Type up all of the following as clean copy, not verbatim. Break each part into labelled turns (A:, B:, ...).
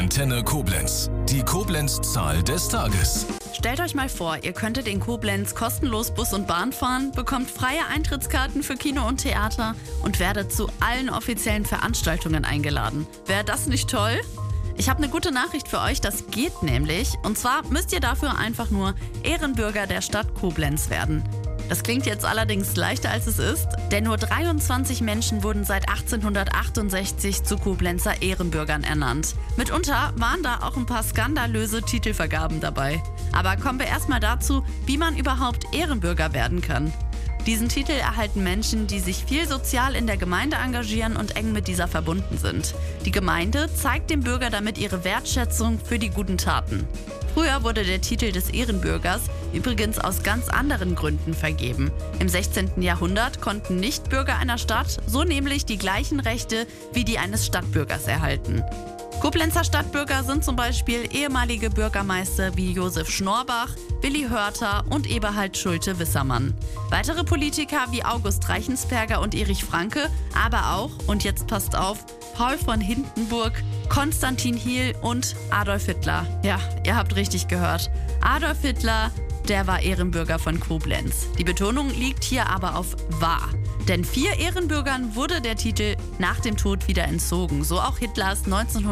A: Antenne Koblenz. Die Koblenz-Zahl des Tages.
B: Stellt euch mal vor, ihr könntet in Koblenz kostenlos Bus und Bahn fahren, bekommt freie Eintrittskarten für Kino und Theater und werdet zu allen offiziellen Veranstaltungen eingeladen. Wäre das nicht toll? Ich habe eine gute Nachricht für euch, das geht nämlich. Und zwar müsst ihr dafür einfach nur Ehrenbürger der Stadt Koblenz werden. Das klingt jetzt allerdings leichter als es ist, denn nur 23 Menschen wurden seit 1868 zu Koblenzer Ehrenbürgern ernannt. Mitunter waren da auch ein paar skandalöse Titelvergaben dabei. Aber kommen wir erstmal dazu, wie man überhaupt Ehrenbürger werden kann. Diesen Titel erhalten Menschen, die sich viel sozial in der Gemeinde engagieren und eng mit dieser verbunden sind. Die Gemeinde zeigt dem Bürger damit ihre Wertschätzung für die guten Taten. Früher wurde der Titel des Ehrenbürgers übrigens aus ganz anderen Gründen vergeben. Im 16. Jahrhundert konnten Nichtbürger einer Stadt so nämlich die gleichen Rechte wie die eines Stadtbürgers erhalten. Koblenzer Stadtbürger sind zum Beispiel ehemalige Bürgermeister wie Josef Schnorbach, Willi Hörter und Eberhard Schulte-Wissermann. Weitere Politiker wie August Reichensperger und Erich Franke, aber auch, und jetzt passt auf, Paul von Hindenburg, Konstantin Hiel und Adolf Hitler. Ja, ihr habt richtig gehört. Adolf Hitler, der war Ehrenbürger von Koblenz. Die Betonung liegt hier aber auf war. Denn 4 Ehrenbürgern wurde der Titel nach dem Tod wieder entzogen, so auch Hitlers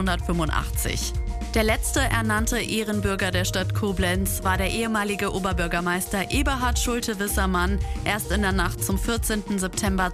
B: 1985. Der letzte ernannte Ehrenbürger der Stadt Koblenz war der ehemalige Oberbürgermeister Eberhard Schulte-Wissermann, erst in der Nacht zum 14. September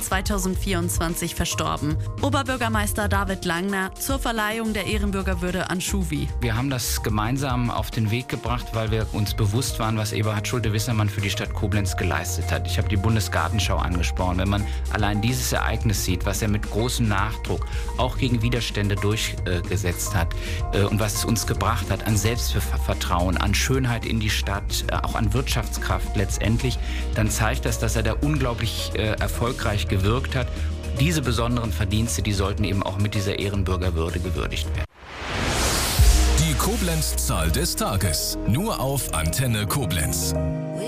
B: 2024 verstorben. Oberbürgermeister David Langner zur Verleihung der Ehrenbürgerwürde an Schuwi.
C: Wir haben das gemeinsam auf den Weg gebracht, weil wir uns bewusst waren, was Eberhard Schulte-Wissermann für die Stadt Koblenz geleistet hat. Ich habe die Bundesgartenschau angesprochen. Wenn man allein dieses Ereignis sieht, was er mit großem Nachdruck auch gegen Widerstände durchgesetzt hat und was es uns gebracht hat an Selbstvertrauen, an Schönheit in die Stadt, auch an Wirtschaftskraft letztendlich, dann zeigt das, dass er da unglaublich erfolgreich gewirkt hat. Diese besonderen Verdienste, die sollten eben auch mit dieser Ehrenbürgerwürde gewürdigt werden.
A: Die Koblenz-Zahl des Tages. Nur auf Antenne Koblenz.